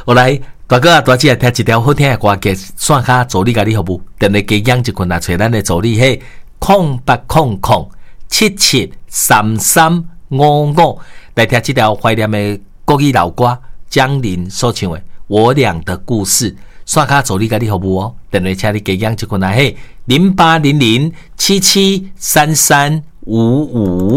我来大哥啊大姐听一条好听的歌曲，线卡助理甲你服务，电话加养一群啊，找咱的助理嘿，0800773355来听这条怀念的国语老歌，江林所唱的《我俩的故事》。线卡助理甲你服务哦，电话请你加养一群啊嘿，0800773355。